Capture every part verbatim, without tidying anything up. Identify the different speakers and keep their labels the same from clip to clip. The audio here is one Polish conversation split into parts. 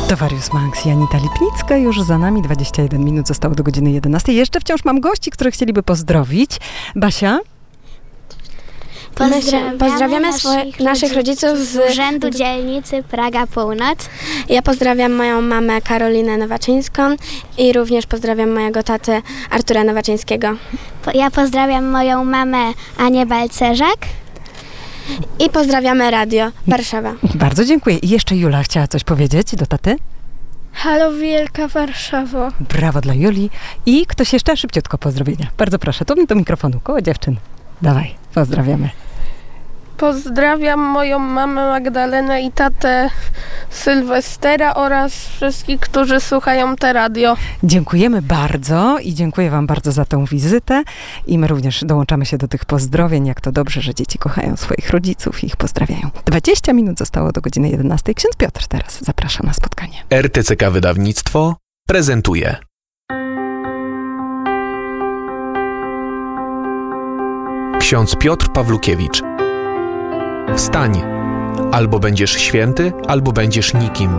Speaker 1: Warius Max i Anita Lipnicka. Już za nami dwadzieścia jeden minut zostało do godziny jedenastej. Jeszcze wciąż mam gości, których chcieliby pozdrowić. Basia?
Speaker 2: Pozdrawiamy, Pozdrawiamy swoich, naszych rodziców z
Speaker 3: Urzędu Dzielnicy Praga Północ.
Speaker 2: Ja pozdrawiam moją mamę Karolinę Nowaczyńską i również pozdrawiam mojego tatę Artura Nowaczyńskiego.
Speaker 3: Ja pozdrawiam moją mamę Anię Balcerzak.
Speaker 2: I pozdrawiamy Radio Warszawa.
Speaker 1: Bardzo dziękuję. I jeszcze Jula chciała coś powiedzieć do taty?
Speaker 4: Halo Wielka Warszawo.
Speaker 1: Brawo dla Julii. I ktoś jeszcze? Szybciutko pozdrowienia. Bardzo proszę, tu do mikrofonu, koło dziewczyn. Dawaj, pozdrawiamy.
Speaker 4: Pozdrawiam moją mamę Magdalenę i tatę Sylwestera oraz wszystkich, którzy słuchają te radio.
Speaker 1: Dziękujemy bardzo i dziękuję wam bardzo za tę wizytę i my również dołączamy się do tych pozdrowień, jak to dobrze, że dzieci kochają swoich rodziców i ich pozdrawiają. dwadzieścia minut zostało do godziny jedenastej. Ksiądz Piotr teraz zaprasza na spotkanie.
Speaker 5: R T C K Wydawnictwo prezentuje ksiądz Piotr Pawlukiewicz. Wstań, albo będziesz święty, albo będziesz nikim.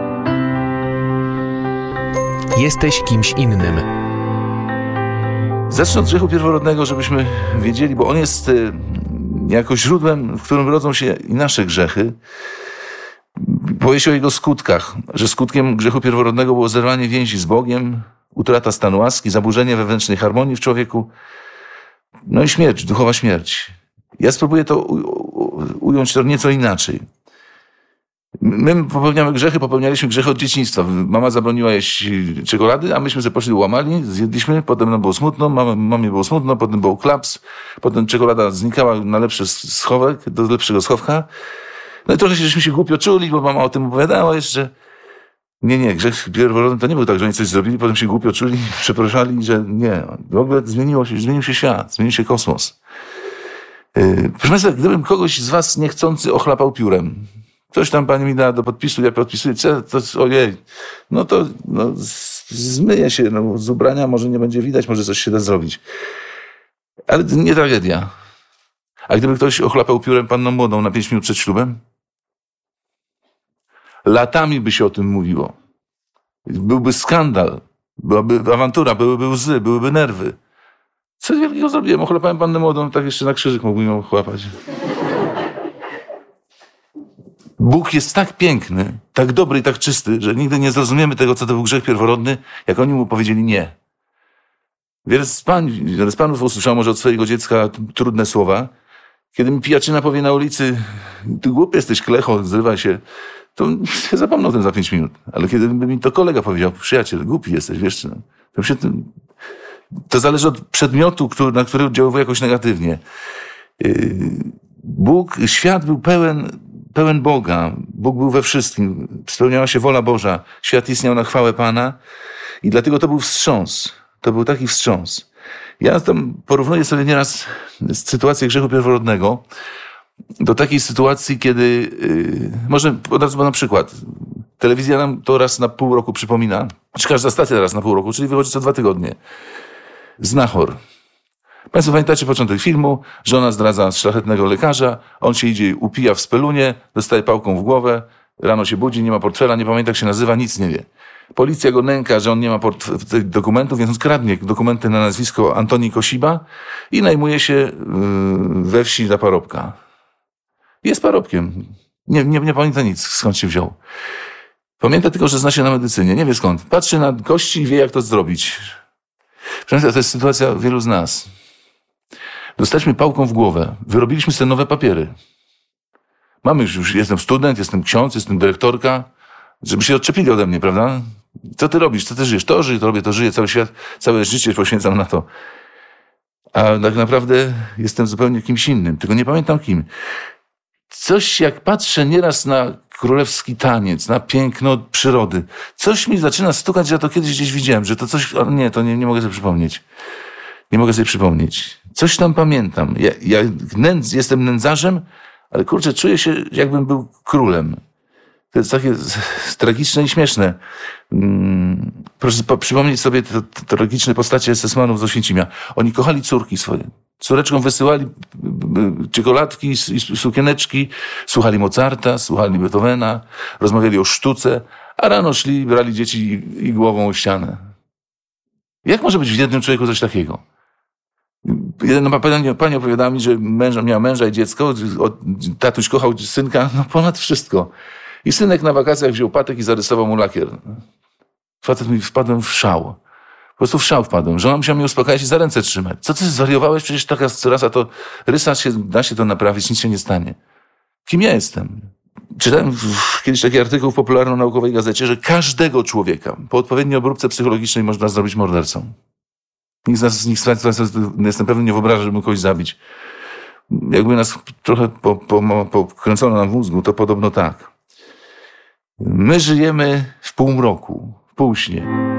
Speaker 5: Jesteś kimś innym.
Speaker 6: Zacznę od grzechu pierworodnego, żebyśmy wiedzieli, bo on jest y, jako źródłem, w którym rodzą się i nasze grzechy. Powie się o jego skutkach, że skutkiem grzechu pierworodnego było zerwanie więzi z Bogiem, utrata stanu łaski, zaburzenie wewnętrznej harmonii w człowieku, no i śmierć, duchowa śmierć. Ja spróbuję to u, u, ująć to nieco inaczej. My popełniamy grzechy, popełnialiśmy grzechy od dzieciństwa. Mama zabroniła jeść czekolady, a myśmy sobie poszli łamali, zjedliśmy, potem nam było smutno, mamie, mamie było smutno, potem był klaps, potem czekolada znikała na lepszy schowek, do lepszego schowka. No i trochę się, żeśmy się głupio czuli, bo mama o tym opowiadała jeszcze. Nie, nie, grzech pierworodny to nie był tak, że oni coś zrobili, potem się głupio czuli, przepraszali, że nie. W ogóle zmieniło się, zmienił się świat, zmienił się kosmos. Yy, proszę Państwa, gdybym kogoś z was niechcący ochlapał piórem, ktoś tam pani mi da do podpisu, ja podpisuję, co, to ojej, no to no, zmyje się, no, z ubrania może nie będzie widać, może coś się da zrobić. Ale to nie tragedia. A gdyby ktoś ochlapał piórem panną młodą na pięć minut przed ślubem? Latami by się o tym mówiło. Byłby skandal, byłaby awantura, byłyby łzy, byłyby nerwy. Co wielkiego zrobiłem? Ochlapałem pannę młodą, tak jeszcze na krzyżyk mógłbym ją ochlapać. Bóg jest tak piękny, tak dobry i tak czysty, że nigdy nie zrozumiemy tego, co to był grzech pierworodny, jak oni mu powiedzieli nie. Wiele z, pań, wiele z panów usłyszał może od swojego dziecka trudne słowa. Kiedy mi pijaczyna powie na ulicy, ty głupi jesteś, klecho, zrywaj się, to ja zapomnę o tym za pięć minut. Ale kiedy by mi to kolega powiedział, przyjaciel, głupi jesteś, wiesz, no, to, się, to zależy od przedmiotu, który, na który oddziałuje jakoś negatywnie. Bóg, świat był pełen, pełen Boga. Bóg był we wszystkim. Spełniała się wola Boża. Świat istniał na chwałę Pana i dlatego to był wstrząs. To był taki wstrząs. Ja tam porównuję sobie nieraz sytuację grzechu pierworodnego do takiej sytuacji, kiedy, yy, może od razu na przykład, telewizja nam to raz na pół roku przypomina, czy każda stacja raz na pół roku, czyli wychodzi co dwa tygodnie. Znachor. Państwo pamiętacie początek filmu, żona zdradza szlachetnego lekarza, on się idzie, upija w spelunie, dostaje pałką w głowę, rano się budzi, nie ma portfela, nie pamięta jak się nazywa, nic nie wie. Policja go nęka, że on nie ma port- dokumentów, więc on kradnie dokumenty na nazwisko Antoni Kosiba i najmuje się yy, we wsi za parobka. Jest parobkiem. Nie, nie, nie pamięta nic, skąd się wziął. Pamięta tylko, że zna się na medycynie. Nie wie skąd. Patrzy na kości i wie, jak to zrobić. Przynajmniej to jest sytuacja wielu z nas. Dostaliśmy pałką w głowę. Wyrobiliśmy sobie nowe papiery. Mamy już, już jestem student, jestem ksiądz, jestem dyrektorka. Żeby się odczepili ode mnie, prawda? Co ty robisz? Co ty żyjesz? To żyję, to robię, to żyję. Cały świat, całe życie poświęcam na to. A tak naprawdę jestem zupełnie kimś innym. Tylko nie pamiętam kim. Coś jak patrzę nieraz na królewski taniec, na piękno przyrody. Coś mi zaczyna stukać, że ja to kiedyś gdzieś widziałem, że to coś... O nie, to nie, nie mogę sobie przypomnieć. Nie mogę sobie przypomnieć. Coś tam pamiętam. Ja, ja nędz, jestem nędzarzem, ale kurczę, czuję się, jakbym był królem. To jest takie tragiczne i śmieszne. Hmm, proszę po, przypomnieć sobie te, te tragiczne postacie es es manów z Oświęcimia. Oni kochali córki swoje. Córeczkom wysyłali czekoladki i sukieneczki, słuchali Mozarta, słuchali Beethovena, rozmawiali o sztuce, A rano szli, brali dzieci i, i głową o ścianę. Jak może być w jednym człowieku coś takiego? Jedna pani, pani opowiadała mi, że męża, miała męża i dziecko, tatuś kochał synka, no ponad wszystko. I synek na wakacjach wziął patek i zarysował mu lakier. Facet mi wpadłem w szał. Po prostu w szał wpadłem. Żona musiała mnie uspokajać i za ręce trzymać. Co ty zwariowałeś? Przecież taka rasa to rysa się, da się to naprawić, nic się nie stanie. Kim ja jestem? Czytałem kiedyś taki artykuł w popularno-naukowej gazecie, że każdego człowieka po odpowiedniej obróbce psychologicznej można zrobić mordercą. Nikt z nas, z nich, jestem pewny, nie wyobraża, żeby kogoś zabić. Jakby nas trochę po, po, pokręcono na mózgu, to podobno tak. My żyjemy w półmroku, w półśnie.